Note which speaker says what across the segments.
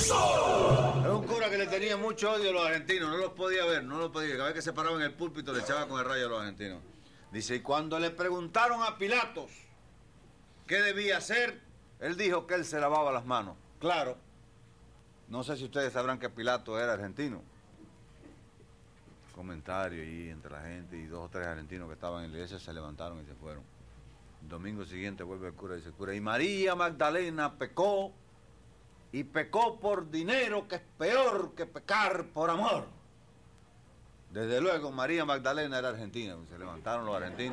Speaker 1: Es un cura que le tenía mucho odio a los argentinos, no los podía ver, no los podía. Cada vez que se paraba en el púlpito le echaba con el rayo a los argentinos. Dice, y cuando le preguntaron a Pilatos qué debía hacer, él dijo que él se lavaba las manos. Claro, no sé si ustedes sabrán que Pilatos era argentino. Comentario ahí entre la gente y 2 o 3 argentinos que estaban en la iglesia se levantaron y se fueron. El domingo siguiente vuelve el cura y dice, cura, y María Magdalena pecó, y pecó por dinero, que es peor que pecar por amor. Desde luego, María Magdalena era argentina. Se levantaron los argentinos.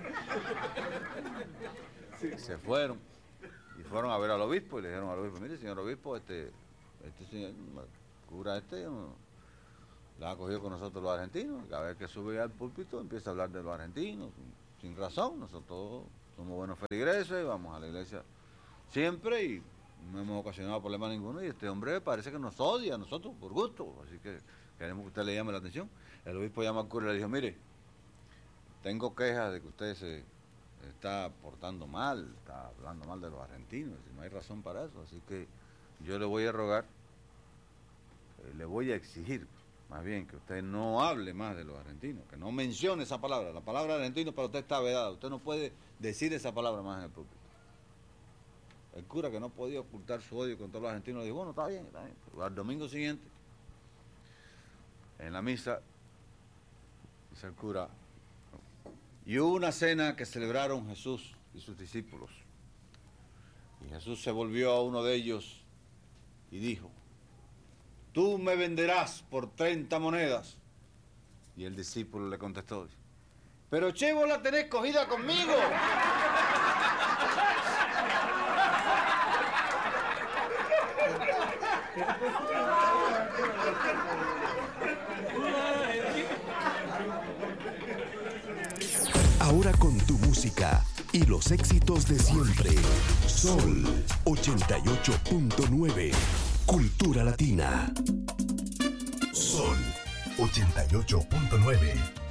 Speaker 1: Se fueron. Y fueron a ver al obispo y le dijeron al obispo, mire, señor obispo, este señor cura la ha cogido con nosotros los argentinos. Cada vez que sube al púlpito empieza a hablar de los argentinos, sin razón. Nosotros somos buenos feligreses, vamos a la iglesia siempre y no hemos ocasionado problema ninguno. Y este hombre parece que nos odia a nosotros por gusto. Así que queremos que usted le llame la atención. El obispo llama al cura y le dijo, mire, tengo quejas de que usted se está portando mal, está hablando mal de los argentinos, y no hay razón para eso. Así que yo le voy a rogar, le voy a exigir, más bien, que usted no hable más de los argentinos, que no mencione esa palabra. La palabra argentino para usted está vedada. Usted no puede decir esa palabra más en el púlpito. El cura, que no podía ocultar su odio contra los argentinos, le dijo, bueno, está bien. Pero al domingo siguiente, en la misa, dice el cura, y hubo una cena que celebraron Jesús y sus discípulos. Y Jesús se volvió a uno de ellos y dijo, tú me venderás por 30 monedas. Y el discípulo le contestó, pero che, vos la tenés cogida conmigo.
Speaker 2: Ahora con tu música y los éxitos de siempre. Sol 88.9. Cultura Latina. Sol 88.9.